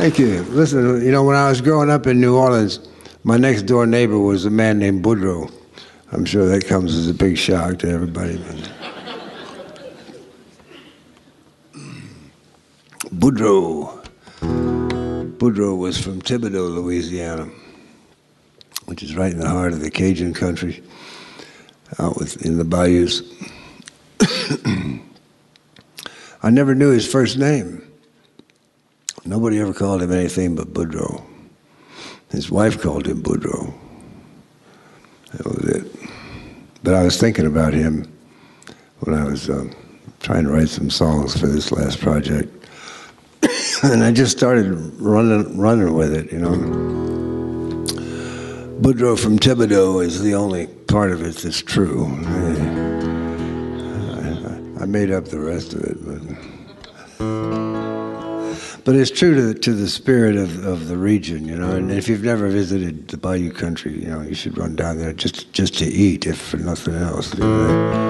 Thank you. Listen, when I was growing up in New Orleans, my next door neighbor was a man named Boudreaux. I'm sure that comes as a big shock to everybody. Boudreaux. Boudreaux was from Thibodaux, Louisiana, which is right in the heart of the Cajun country, in the bayous. I never knew his first name. Nobody ever called him anything but Boudreaux. His wife called him Boudreaux. That was it. But I was thinking about him when I was trying to write some songs for this last project. And I just started running with it, Boudreaux from Thibodaux is the only part of it that's true. I made up the rest of it, but it's true to the spirit of the region, And if you've never visited the Bayou country, you should run down there just to eat, if for nothing else.